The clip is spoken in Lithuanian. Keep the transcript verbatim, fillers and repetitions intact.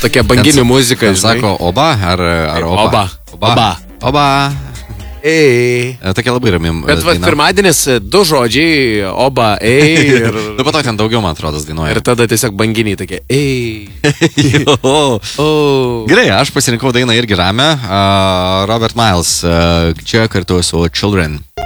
tokia banginė muzika, žinai. Sako oba ar, ar oba? Oba. Oba. Oba. Oba. Ei. Tokia labai rami. Bet va, pirmadienis du žodžiai, oba, ei. Ir... nu, po to ten daugiau, man atrodo, dainuoja. Ir tada tiesiog banginiai tokie, ei. oh. oh. Gerai, aš pasirinkau dainą irgi ramę. Uh, Robert Miles, uh, čia kartu su Children.